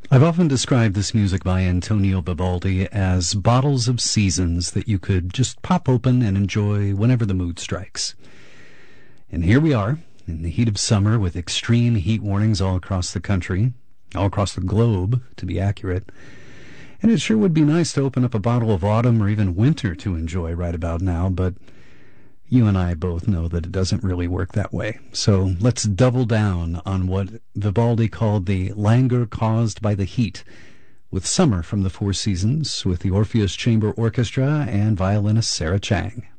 I've often described this music by Antonio Vivaldi as bottles of seasons that you could just pop open and enjoy whenever the mood strikes. And here we are, in the heat of summer with extreme heat warnings all across the country, all across the globe, to be accurate. And it sure would be nice to open up a bottle of autumn or even winter to enjoy right about now, but you and I both know that it doesn't really work that way. So let's double down on what Vivaldi called the languor caused by the heat, with Summer from the Four Seasons, with the Orpheus Chamber Orchestra and violinist Sarah Chang.